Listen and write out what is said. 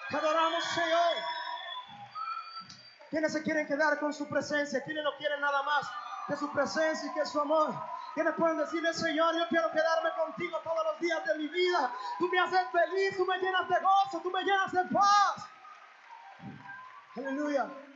Te adoramos, Señor. ¿Quiénes se quieren quedar con su presencia? ¿Quiénes no quieren nada más que su presencia y que su amor? ¿Quiénes pueden decirle, Señor, yo quiero quedarme contigo todos los días de mi vida? Tú me haces feliz, tú me llenas de gozo, tú me llenas de paz. Aleluya.